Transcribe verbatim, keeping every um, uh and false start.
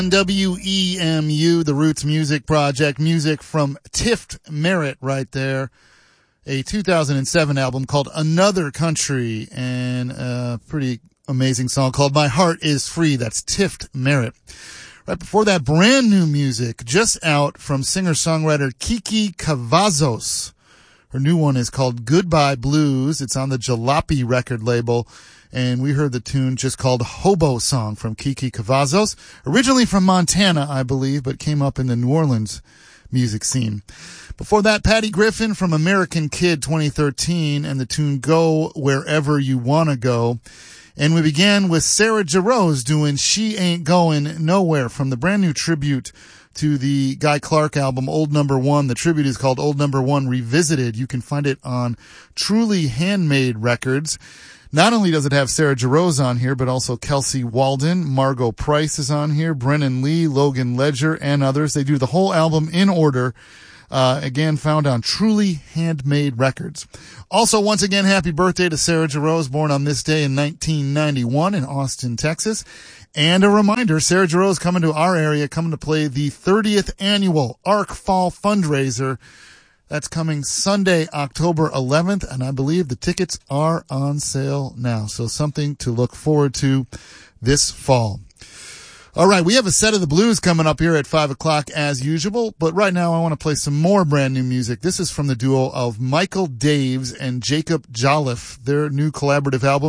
W E M U, the Roots Music Project, music from Tift Merritt right there. A two thousand seven album called Another Country, and a pretty amazing song called My Heart Is Free. That's Tift Merritt. Right before that, brand new music just out from singer-songwriter Kiki Cavazos. Her new one is called Goodbye Blues. It's on the Jalopy record label. And we heard the tune just called Hobo Song from Kiki Cavazos, originally from Montana, I believe, but came up in the New Orleans music scene. Before that, Patty Griffin from American Kid twenty thirteen and the tune Go Wherever You Wanna Go. And we began with Sarah Jarosz doing She Ain't Going Nowhere from the brand new tribute to the Guy Clark album, Old Number One. The tribute is called Old Number One Revisited. You can find it on Truly Handmade Records. Not only does it have Sarah Jarosz on here, but also Kelsey Walden, Margot Price is on here, Brennan Lee, Logan Ledger, and others. They do the whole album in order. Uh, again, found on Truly Handmade Records. Also, once again, happy birthday to Sarah Jarosz, born on this day in nineteen ninety-one in Austin, Texas. And a reminder, Sarah Jarosz coming to our area, coming to play the thirtieth annual Arc Fall fundraiser. That's coming Sunday, October eleventh, and I believe the tickets are on sale now. So something to look forward to this fall. All right, we have a set of the blues coming up here at five o'clock as usual, but right now I want to play some more brand new music. This is from the duo of Michael Daves and Jacob Jolliffe, their new collaborative album.